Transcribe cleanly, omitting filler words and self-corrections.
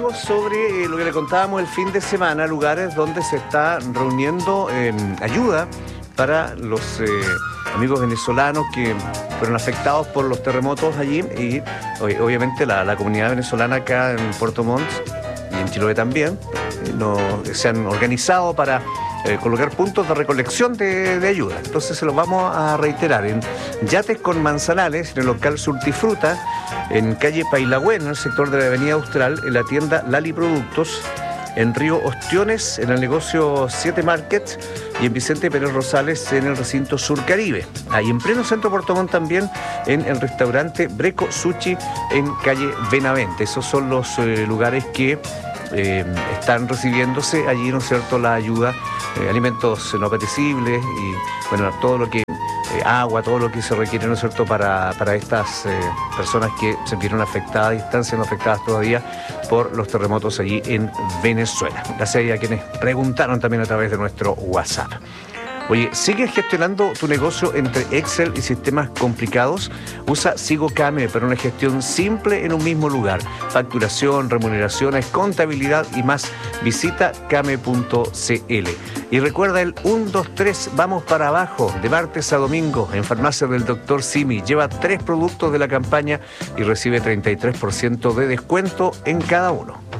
Sobre lo que le contábamos el fin de semana, lugares donde se está reuniendo ayuda para los amigos venezolanos que fueron afectados por los terremotos allí y obviamente la comunidad venezolana acá en Puerto Montt y en Chiloé también se han organizado para colocar puntos de recolección de ayuda. Entonces se los vamos a reiterar en Yates con Manzanales, en el local Surtifruta, en calle Pailagüen, en el sector de la avenida Austral, en la tienda Lali Productos, en Río Ostiones, en el negocio 7 Market y en Vicente Pérez Rosales, en el recinto Sur Caribe. Ahí en pleno centro Puerto Montt también, en el restaurante Breco Sushi, en calle Benavente. Esos son los lugares que están recibiéndose allí, ¿no es cierto?, la ayuda, alimentos no apetecibles y, bueno, todo lo que, agua, todo lo que se requiere, ¿no es cierto?, para estas personas que se vieron afectadas y están siendo afectadas todavía por los terremotos allí en Venezuela. Gracias a quienes preguntaron también a través de nuestro WhatsApp. Oye, ¿sigues gestionando tu negocio entre Excel y sistemas complicados? Usa SigoCame para una gestión simple en un mismo lugar. Facturación, remuneraciones, contabilidad y más. Visita came.cl. Y recuerda el 1, 2, 3, vamos para abajo, de martes a domingo, en Farmacia del Dr. Simi. Lleva 3 productos de la campaña y recibe 33% de descuento en cada uno.